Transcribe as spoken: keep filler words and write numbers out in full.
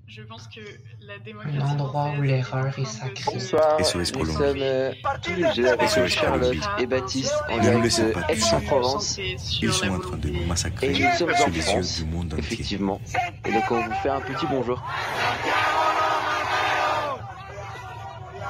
Je pense que la démocratie Un endroit où française l'erreur est en est train de sacrée. Bonsoir, S O S nous Colombie. sommes euh, tous les deux avec S O S Charlotte Colombie. et Baptiste en Ne nous direct laissons de pas tuer. Aix-en-Provence. Ils sont en train de nous massacrer Et nous sommes sous en les yeux France, du monde entier. effectivement. Et donc on vous fait un petit bonjour.